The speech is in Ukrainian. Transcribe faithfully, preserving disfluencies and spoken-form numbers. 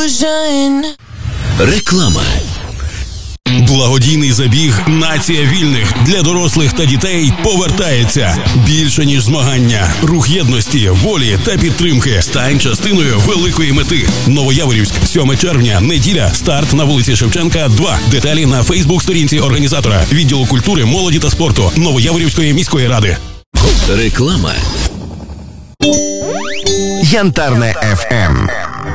illusion. Реклама. Благодійний забіг «Нація вільних» для дорослих та дітей повертається. Більше, ніж змагання. Рух єдності, волі та підтримки. Стань частиною великої мети. Новояворівськ, сьоме червня, неділя. Старт на вулиці Шевченка, два. Деталі на Фейсбук-сторінці організатора. Відділу культури, молоді та спорту Новояворівської міської ради. Реклама. Янтарне еф ем.